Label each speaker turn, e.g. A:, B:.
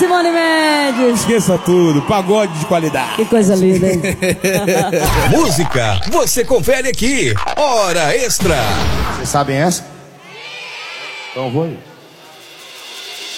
A: Simone Mendes.
B: Esqueça tudo, pagode de qualidade.
A: Que coisa linda, hein?
C: Música, você confere aqui. Hora Extra.
D: Vocês sabem essa? Então eu vou aí.